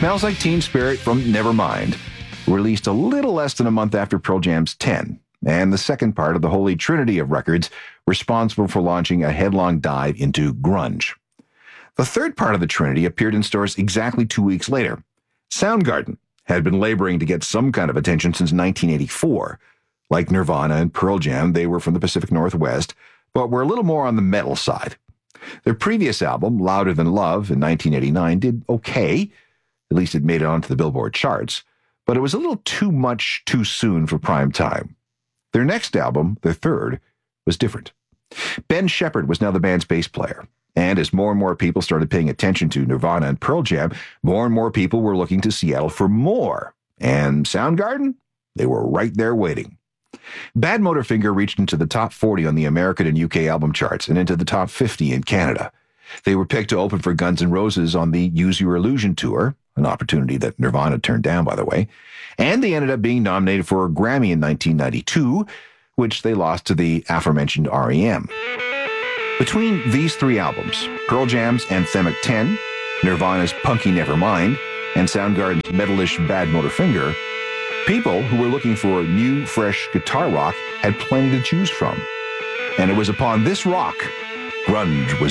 Smells Like Teen Spirit from Nevermind, released a little less than a month after Pearl Jam's 10, and the second part of the holy trinity of records responsible for launching a headlong dive into grunge. The third part of the trinity appeared in stores exactly 2 weeks later. Soundgarden had been laboring to get some kind of attention since 1984. Like Nirvana and Pearl Jam, they were from the Pacific Northwest, but were a little more on the metal side. Their previous album, Louder Than Love, in 1989, did okay. At least it made it onto the Billboard charts, but it was a little too much too soon for prime time. Their next album, their third, was different. Ben Shepherd was now the band's bass player, and as more and more people started paying attention to Nirvana and Pearl Jam, more and more people were looking to Seattle for more. And Soundgarden? They were right there waiting. Bad Motorfinger reached into the top 40 on the American and UK album charts and into the top 50 in Canada. They were picked to open for Guns N' Roses on the Use Your Illusion tour, an opportunity that Nirvana turned down, by the way, and they ended up being nominated for a Grammy in 1992, which they lost to the aforementioned R.E.M. Between these three albums, Pearl Jam's Anthemic 10, Nirvana's Punky Nevermind, and Soundgarden's metalish Bad Motorfinger, people who were looking for new, fresh guitar rock had plenty to choose from. And it was upon this rock grunge was